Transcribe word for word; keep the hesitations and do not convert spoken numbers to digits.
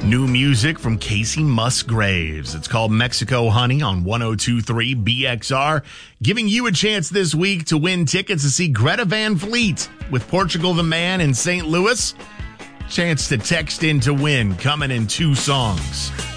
New music from Casey Musgraves. It's called Mexico Honey on one oh two point three B X R, giving you a chance this week to win tickets to see Greta Van Fleet with Portugal the Man in Saint Louis. Chance to text in to win, coming in two songs.